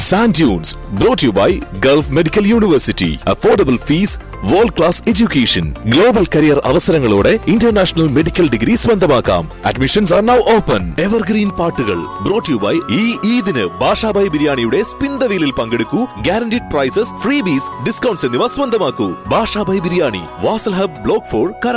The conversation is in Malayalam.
Sand Dunes, brought to you by Gulf Medical University. Affordable fees, world-class education. Global career അവസരങ്ങളോടെ international medical degree സ്വന്തമാക്കാം. Admissions are now open. Evergreen പാട്ടുകൾ brought to you by ഈ ഈദിന് ബാഷാബായ് ബിരിയാണിയുടെ spin the വീലിൽ പങ്കെടുക്കൂ. Guaranteed prices, freebies, discounts എന്നിവ സ്വന്തമാക്കൂ. Basha Bhai biryani, Wasl hub, block 4